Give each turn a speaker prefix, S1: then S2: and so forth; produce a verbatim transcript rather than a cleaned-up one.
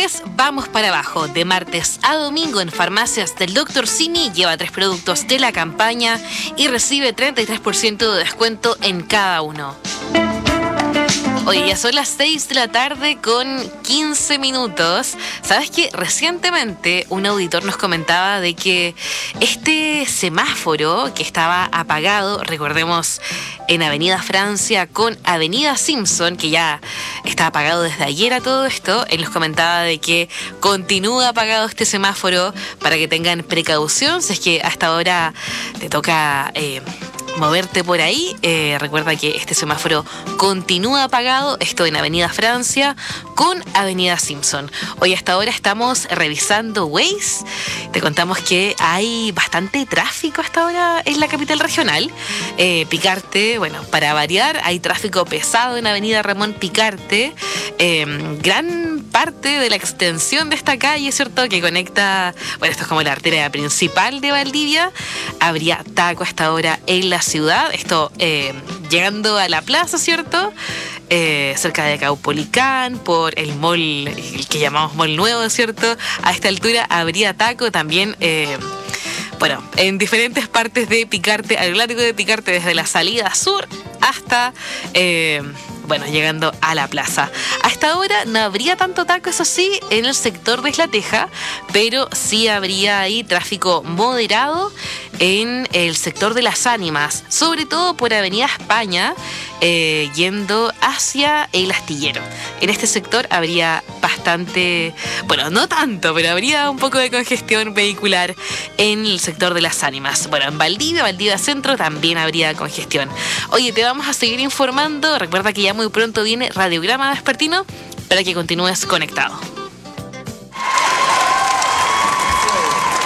S1: martes vamos para abajo. De martes a domingo en farmacias del doctor Simi lleva tres productos de la campaña y recibe treinta y tres por ciento de descuento en cada uno. Oye, ya son las seis de la tarde con quince minutos. ¿Sabes qué? Recientemente un auditor nos comentaba de que este semáforo que estaba apagado, recordemos, en Avenida Francia con Avenida Simpson, que ya está apagado desde ayer a todo esto, él nos comentaba de que continúa apagado este semáforo para que tengan precaución si es que hasta ahora te toca Eh, moverte por ahí. Eh, recuerda que este semáforo continúa apagado, esto en Avenida Francia con Avenida Simpson. Hoy hasta ahora estamos revisando Waze. Te contamos que hay bastante tráfico hasta ahora en la capital regional. Eh, Picarte, bueno, para variar, hay tráfico pesado en Avenida Ramón Picarte. Eh, gran parte de la extensión de esta calle, ¿cierto?, que conecta, bueno, esto es como la arteria principal de Valdivia. Habría taco hasta ahora en la ciudad, esto eh, llegando a la plaza, ¿cierto?, eh, cerca de Caupolicán, por el mall, el que llamamos Mall Nuevo, ¿cierto? A esta altura habría taco también, eh, bueno, en diferentes partes de Picarte, a lo largo de Picarte, desde la salida sur hasta Eh, bueno, llegando a la plaza. Hasta ahora no habría tanto taco, eso sí, en el sector de Isla Teja, pero sí habría ahí tráfico moderado en el sector de Las Ánimas, sobre todo por Avenida España, eh, yendo hacia el Astillero. En este sector habría bastante, bueno, no tanto, pero habría un poco de congestión vehicular en el sector de Las Ánimas. Bueno, en Valdivia, Valdivia Centro también habría congestión. Oye, te vamos a seguir informando. Recuerda que ya muy pronto viene Radiograma Vespertino para que continúes conectado.